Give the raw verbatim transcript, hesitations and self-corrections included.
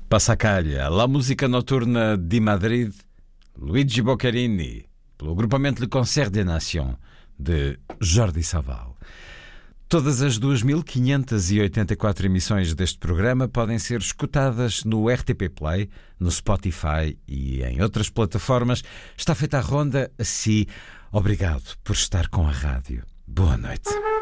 Passacaglia, La Música Noturna de Madrid, Luigi Boccherini, pelo agrupamento Le Concert des Nations, de Jordi Savall. Todas as duas mil quinhentas e oitenta e quatro emissões deste programa podem ser escutadas no R T P Play, no Spotify e em outras plataformas. Está feita a ronda, assim. Obrigado por estar com a rádio. Boa noite.